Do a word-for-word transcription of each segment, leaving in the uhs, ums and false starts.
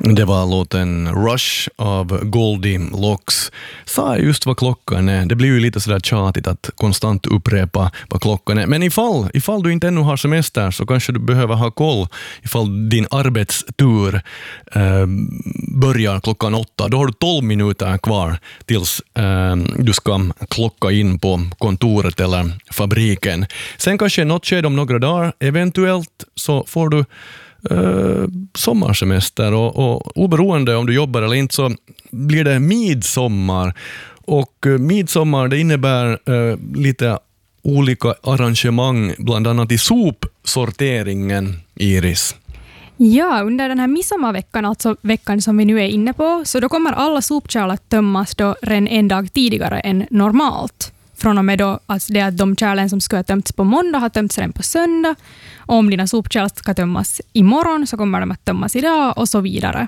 Det var låten Rush av Goldie Locks. Sa jag just vad klockan är? Det blir ju lite sådär tjatigt att konstant upprepa vad klockan är. Men ifall, ifall du inte ännu har semester så kanske du behöver ha koll ifall din arbetstur eh, börjar klockan åtta. Då har du tolv minuter kvar tills eh, du ska klocka in på kontoret eller fabriken. Sen kanske något sker om några dagar. Eventuellt så får du Uh, sommarsemester och, och oberoende om du jobbar eller inte så blir det midsommar och uh, midsommar det innebär uh, lite olika arrangemang bland annat i sopsorteringen, Iris. Ja, under den här midsommarveckan, alltså veckan som vi nu är inne på, så då kommer alla sopkärl att tömmas då redan en dag tidigare än normalt. Från och med då alltså det att de kärlen som ska ha tömts på måndag har tömts redan på söndag. Och om dina sopkärl ska tömmas imorgon så kommer de att tömmas idag och så vidare.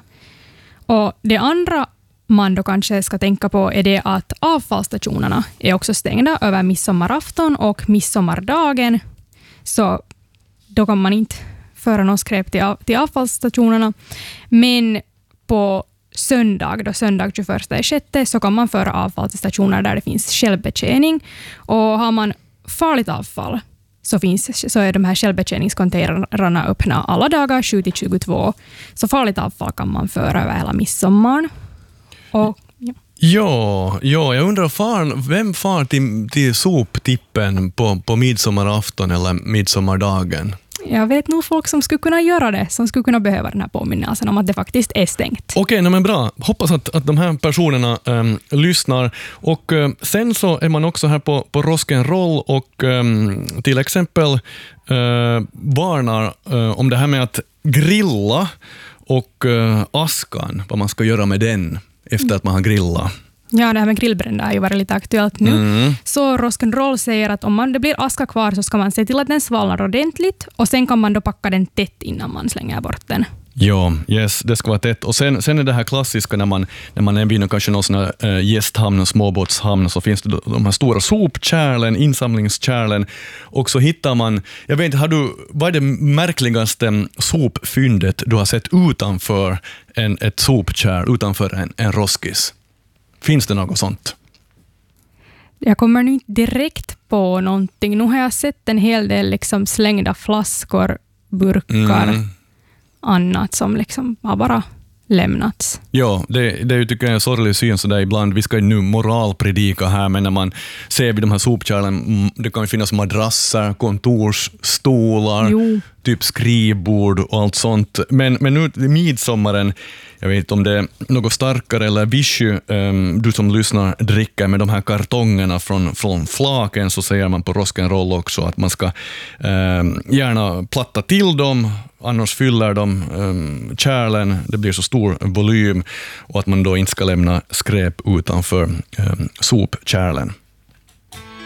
Och det andra man då kanske ska tänka på är det att avfallsstationerna är också stängda över midsommarafton och midsommardagen. Så då kan man inte föra någon skräp till, av, till avfallsstationerna. Men på söndag, då söndag tjugoförsta sjätte så kan man föra avfall till stationer där det finns självbetjäning. Och har man farligt avfall så, finns, så är de här självbetjäningscontainrarna öppna alla dagar sju till tjugotvå. Så farligt avfall kan man föra över hela midsommar. Och, ja. Ja, ja, jag undrar far, vem far till, till soptippen på, på midsommarafton eller midsommardagen? Jag vet nog folk som skulle kunna göra det, som skulle kunna behöva den här påminnelsen om att det faktiskt är stängt. Okej, okay, men bra. Hoppas att, att de här personerna um, lyssnar. Och uh, sen så är man också här på, på Rock'n'Roll och um, till exempel uh, varnar uh, om det här med att grilla och uh, askan, vad man ska göra med den efter att man har grillat. Ja, det här med grillbrända har ju varit lite aktuellt nu. Mm. Så Rock'n'Roll säger att om man, det blir aska kvar så ska man se till att den svalnar ordentligt och sen kan man då packa den tätt innan man slänger bort den. Ja, yes, det ska vara tätt. Och sen, sen är det här klassiska när man, när man är vid kanske någon sån här äh, gästhamn och småbåtshamn så finns det de här stora sopkärlen, insamlingskärlen och så hittar man, jag vet inte, har du, vad är det märkligaste sopfyndet du har sett utanför en, ett sopkärl, utanför en, en roskis? Finns det något sånt? Jag kommer nu inte direkt på någonting. Nu har jag sett en hel del liksom slängda flaskor, burkar, mm. annat som liksom har bara lämnats. Ja, det, det tycker jag är en sorglig syn så där ibland. Vi ska ju nu moralpredika här, men när man ser vid de här sopkärlen, det kan ju finnas madrasser, kontorsstolar, jo. typ skrivbord och allt sånt. Men, men nu midsommaren, jag vet inte om det är något starkare eller vichy, um, du som lyssnar dricker med de här kartongerna från, från flaken, så säger man på Rock'n'Roll också att man ska um, gärna platta till dem, annars fyller de um, kärlen, det blir så stor volym och att man då inte ska lämna skräp utanför um, sopkärlen.